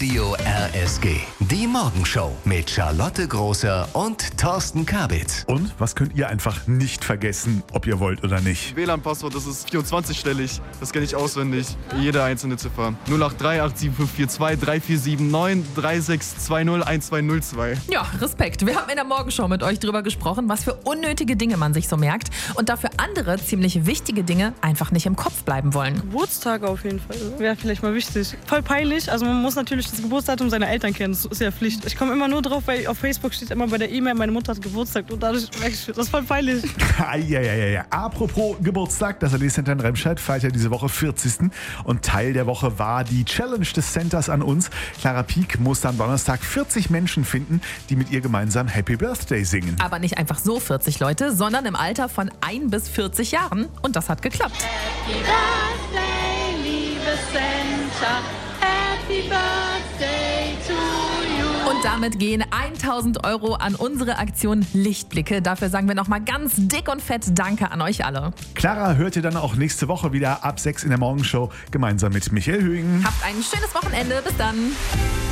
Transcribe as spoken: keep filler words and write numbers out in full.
Radio R S G. Die Morgenshow mit Charlotte Großer und Thorsten Kabitz. Und was könnt ihr einfach nicht vergessen, ob ihr wollt oder nicht? W L A N-Passwort, das ist vierundzwanzig-stellig. Das kenne ich auswendig. Jede einzelne Ziffer. null acht drei acht sieben fünf vier zwei drei vier sieben neun drei sechs zwei null eins zwei null zwei. Ja, Respekt. Wir haben in der Morgenshow mit euch drüber gesprochen, was für unnötige Dinge man sich so merkt und dafür andere ziemlich wichtige Dinge einfach nicht im Kopf bleiben wollen. Geburtstage auf jeden Fall. Wäre vielleicht mal wichtig. Voll peinlich. Also man muss natürlich das Geburtsdatum seiner Eltern kennen. Das ist ja Pflicht. Ich komme immer nur drauf, weil auf Facebook steht immer bei der E-Mail, meine Mutter hat Geburtstag. Und dadurch merke ich, das ist voll peinlich. ja, ja, ja, ja. Apropos Geburtstag, das A D Center in Remscheid feiert ja diese Woche vierzigsten Und Teil der Woche war die Challenge des Centers an uns. Clara Pieck musste am Donnerstag vierzig Menschen finden, die mit ihr gemeinsam Happy Birthday singen. Aber nicht einfach so vierzig Leute, sondern im Alter von ein bis vierzig Jahren. Und das hat geklappt. Happy Birthday, liebe Center. Happy Birthday to you. Und damit gehen tausend Euro an unsere Aktion Lichtblicke. Dafür sagen wir nochmal ganz dick und fett Danke an euch alle. Clara hört ihr dann auch nächste Woche wieder ab sechs in der Morgenshow gemeinsam mit Michael Höhing. Habt ein schönes Wochenende. Bis dann.